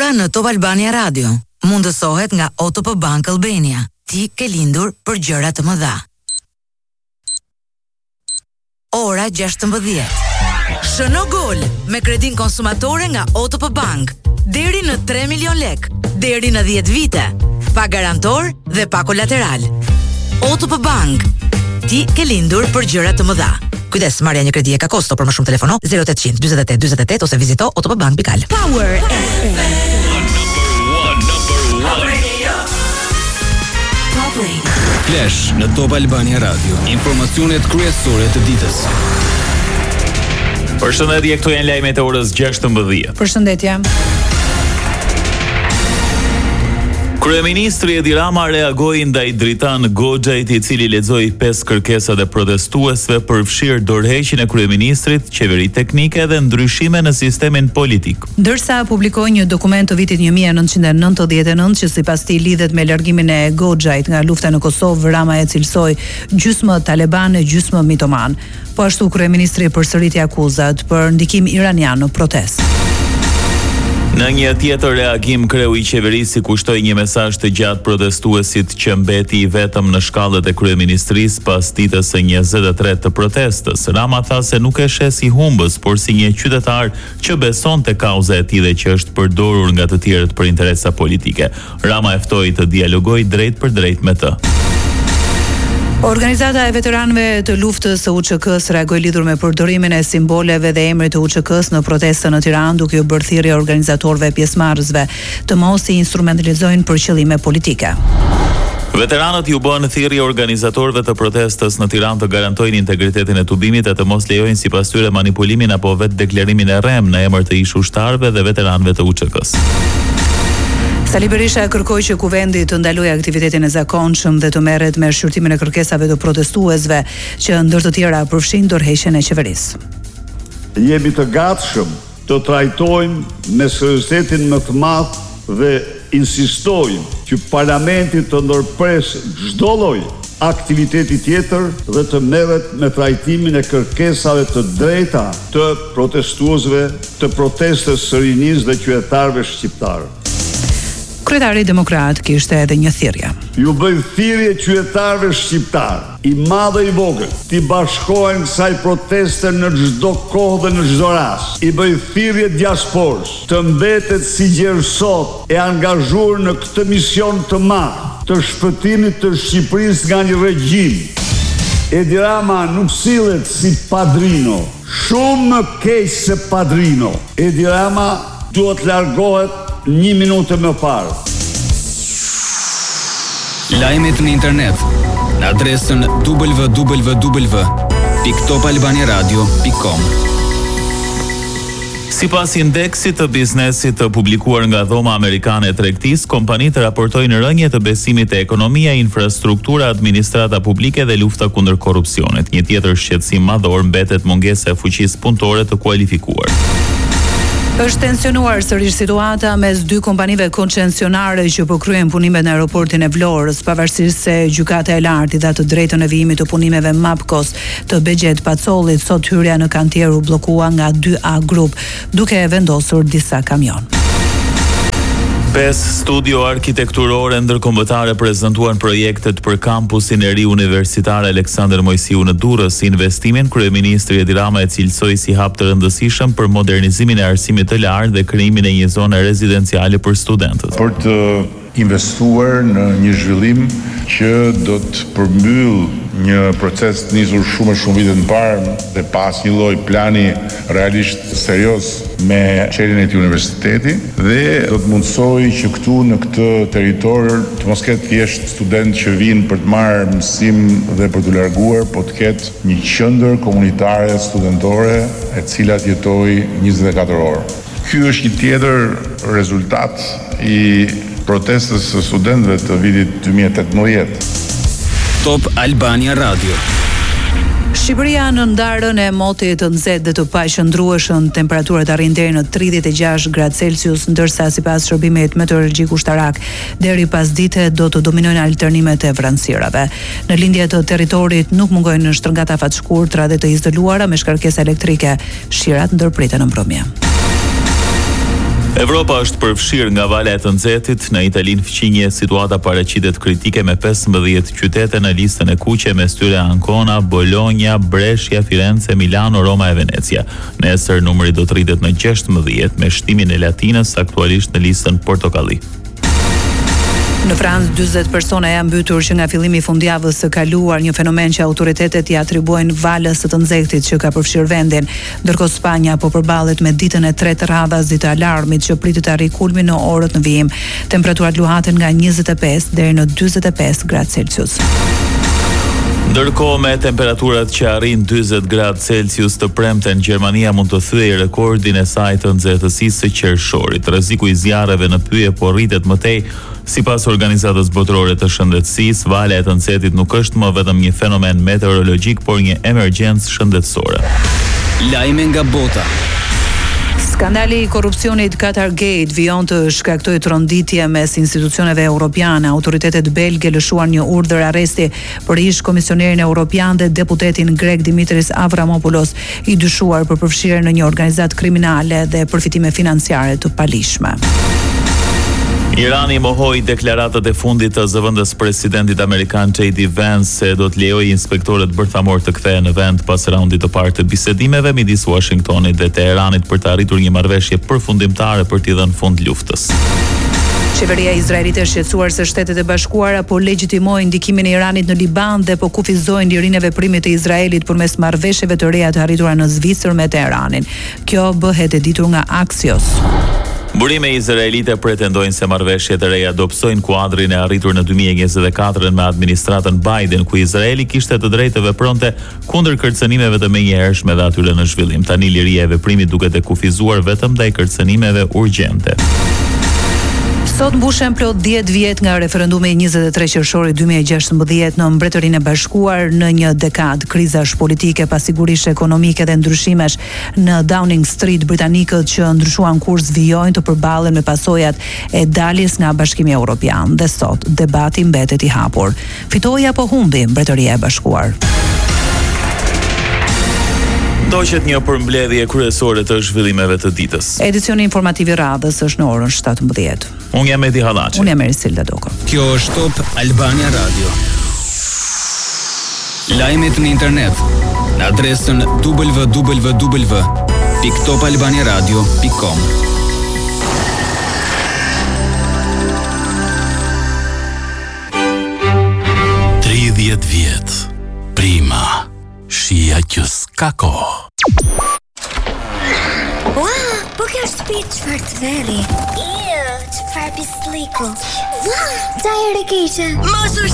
Ora në Top Albania Radio mundësohet nga OTP Bank Albania. Ti ke lindur për gjëra të mëdha. Ora 16. Shëno gol me kredin konsumatore nga OTP Bank. Deri në 3 milion lek, deri në 10 vite. Pa garantor dhe pa kolateral. OTP Bank. Ti ke lindur për gjëra të mëdha. Kujdes, marrja një kredi e ka kosto, për më shumë telefono 0800 48 48 ose vizito otpbank.al. Power FM. Flash në Top Albania Radio. Informacionet kryesore të ditës. Përshëndetje, këto janë lajmet e orës 16. Përshëndetje. Kryeministri Edi Rama reagoi ndaj Dritan Goxhait, i cili lexoi 5 kërkesa të protestuesve për fshirë dorëheqjen e kryeministrit, qeveri teknike dhe ndryshime në sistemin politik. Ndërsa publikoi një dokument të vitit 1999 që sipas tij lidhet me largimin e Goxhait nga lufta në Kosovë, Rama e cilsoi gjysmë taliban e gjysmë mitoman. Po ashtu kryeministri përsëriti akuzat për ndikim iranian në protestë. Në një tjetër reagim, kreu i qeverisë kushtoi një mesazh të gjatë protestuesit që mbeti i vetëm në shkallët e kryeministrisë pas ditës së 23 të protestës. Rama tha se nuk e sheh si humbës, por si një qytetar që beson te kauza e tij dhe që është përdorur nga të tjerët për interesa politike. Rama e ftoi të dialogojë drejt për drejt me të. Organizata e veteranëve të luftës së UÇK-s reagoi lidhur me përdorimin e simboleve dhe emrit të UÇK-s në protestën në Tiranë, duke u bërë thirrje organizatorëve pjesëmarrësve të mos i instrumentalizojnë për qëllime politike. Veteranët ju bën thirrje organizatorëve të protestës në Tiranë të garantojnë integritetin e tubimit e të mos lejojnë sipas tyre manipulimin apo vetë deklarimin e rrem në emër të ish ushtarëve dhe veteranëve të UÇK-s. Sali Berisha kërkoi që kuvendi të ndalojë aktivitetin e zakonshëm dhe të merret me shqyrtimin e kërkesave të protestuesve, që ndër të tjera përfshin dorëheqjen e qeverisë. Jemi të gatshëm të trajtojmë me seriozitetin më të madh dhe insistojmë që parlamenti të ndërpres çdo lloj aktiviteti tjetër dhe të merret me trajtimin e kërkesave të drejta të protestuesve të protestës së rinisë dhe qytetarëve shqiptar. Kryetari demokrat kishte edhe një thirrje. Ju bëj thirrje qytetarëve shqiptar, i madh dhe i vogël, të bashkohen kësaj proteste në çdo kohë dhe në çdo rast. I bëj thirrje diasporës të mbetet si gjerësot e angazhuar në këtë mision të madh të shpëtimit të Shqipërisë nga një regjim. Edi Rama nuk sillet si padrino, shumë më keq se padrino. Edi Rama duhet largohet 1 minutë më parë. Lajmet në internet në adresën www.topalbaniaradio.com. Sipas indeksit të biznesit të publikuar nga Dhoma Amerikane e Tregtisë, kompanitë raportojnë rënje të besimit te ekonomia, infrastruktura, administrata publike dhe lufta kundër korrupsionit. Një tjetër shqetësim madhor mbetet mungesa e fuqisë punëtore të kualifikuar. Është tensionuar sërish situata mes dy kompanive koncesionare që po kryen punimet në aeroportin e Vlorës, pavarësisht se gjykata e lartë i dha të drejtën e vijimit të punimeve Mapkos të Bexhet Pacollit. Sot hyrja në kantier u bllokua nga 2A Group, duke vendosur disa kamion. 5 studio arkitekturore ndërkombëtare prezantuan projektet për kampusin e ri universitar Aleksandër Mojsiu në Durrës. Investimin kryeministri Edi Rama e cilsoi si hap të rëndësishëm për modernizimin e arsimit të lartë dhe krijimin e një zone rezidenciale për studentët. Për të investuar në një zhvillim që do të përmbyll një proces të nisur shumë vite më parë dhe pas një lloj plani realisht serioz me çeljen e këtij universiteti, dhe do të mundsoj që këtu në këtë territor të mos ketë thjesht studentë që vinë për të marrë mësim dhe për të larguar, po të ketë një qendër komunitare studentore e cila të jetojë 24 orë. Ky është një tjetër rezultat i protestës së studentëve të vitit 2018. Top Albania Radio. Shqipëria në ndarën e motit të nxehtë dhe të paqëndrueshëm, temperaturat arrin deri në 36 gradë Celsius, ndërsa sipas shërbimit meteorologjik ushtarak, deri pasdite do të dominojnë alternimet e vranësirave. Në lindje të territorit nuk mungojnë shtrëngata fatshkurtra dhe të izoluara me shkarkesa elektrike. Shirat ndërpriten në mbrëmje. Evropa është përfshirë nga vala e të nxehtit. Në Italinë fqinje situata paraqitet kritike me 15 qytete në listën e kuqe, mes tyre Ancona, Bologna, Brescia, Firenze, Milano, Roma e Venecia. Nesër numri do të rritet në 16 me shtimin e Latinës aktualisht në listën portokalli. Në Francë 40 persona janë mbytur që nga fillimi i fundjavës së kaluar, një fenomen që autoritetet i atribuojnë valës së të nxehtit që ka përfshirë vendin. Ndërkohë Spanja po përballet me ditën e tretë radhas ditë alarmit që pritet të arrijë kulmin në orët në vijim. Temperaturat luhaten nga 25 deri në 45 gradë Celsius. Ndërkohë me temperaturat që arrin 40 gradë Celsius të premten, Gjermania mund të thyejë rekordin e saj të nxehtësisë së qershorit. Rreziku i zjarreve në pyje po rritet më tej. Sipas Organizatës Botërore të Shëndetësisë, vala e të nxehtit nuk është më vetëm një fenomen meteorologjik, por një emergjencë shëndetësore. Lajme nga bota. Skandali i korrupsionit Qatargate vijon të shkaktoj tronditje mes institucioneve europiane. Autoritetet belge lëshuan një urdhër arresti për ish komisionerin europian dhe deputetin grek Dimitris Avramopoulos, i dyshuar për përfshirje në një organizatë kriminale dhe përfitime financiare të palishme. Irani mohoi deklaratat e fundit të zëvendës presidentit amerikan J.D. Vance se do të lejojë inspektorët bërthamor të kthehen në vend pas raundit të parë të bisedimeve midis Washingtonit dhe Teheranit për të arritur një marrëveshje përfundimtare për t'i dhënë fund luftës. Qeveria izraelite është shqetësuar se Shtetet e Bashkuara po legjitimojnë ndikimin e Iranit në Liban dhe po kufizojnë lirinë e veprimit të Izraelit përmes marrëveshjeve të reja të arritura në Zvicër me Teheranin. Kjo bëhet e ditur nga Axios. Burime izraelite pretendojnë se marrëveshjet e reja dobësojnë kuadrin e arritur në 2024 me administratën Biden, ku Izraeli kishte të drejtë të vepronte kundër kërcënimeve të menjëhershme dhe atyre në zhvillim. Tani liria e veprimit duket e kufizuar vetëm ndaj kërcënimeve urgjente. Sot mbushen plot 10 vjet nga referendumi i 23 qershorit 2016 në Mbretërinë e Bashkuar. Në një dekadë krizash politike, pasigurisht ekonomike dhe ndryshimesh në Downing Street, britanikët që ndryshuan kurs vijojnë të përballen me pasojat e daljes nga Bashkimi Evropian. Dhe sot debati mbetet i hapur. Fitoi apo humbi Mbretëria e Bashkuar? Ndoqet një përmbledhje kryesore të zhvillimeve të ditës. Edicioni informativ i radhës është në orën 17. Unë jam Edi Hallaçi. Unë jam Erisilda Doko. Kjo është Top Albania Radio. Lajmet në internet në adresën www.topalbaniaradio.com. 30 vjet. Prima. Shia që s'ka kohë. Wow, po kjo shtëpi çfarë të veri. Çfarë pisliku. Wow, ta e keqe. Mos u